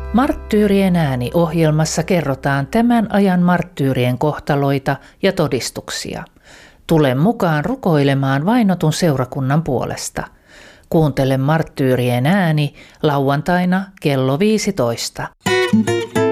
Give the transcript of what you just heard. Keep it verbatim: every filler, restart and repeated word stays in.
Marttyyrien ääni -ohjelmassa kerrotaan tämän ajan marttyyrien kohtaloita ja todistuksia. Tule mukaan rukoilemaan vainotun seurakunnan puolesta. Kuuntele Marttyyrien ääni lauantaina kello viisitoista.